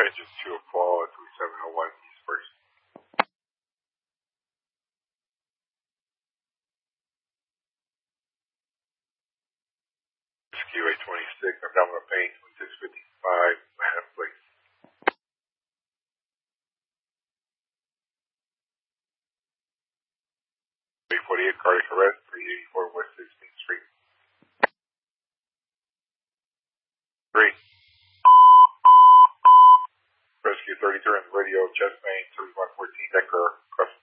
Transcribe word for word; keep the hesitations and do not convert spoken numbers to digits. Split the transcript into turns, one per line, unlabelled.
Engine two of fall at three seven oh one East First. Rescue eight twenty-six, abdominal pain, twenty-six fifty-five, Manhattan Place. eight forty-eight, cardiac arrest, three eighty-four West sixteenth Street. three. Rescue thirty-three on the radio, chest pain, thirty-one fourteen, Decker, cross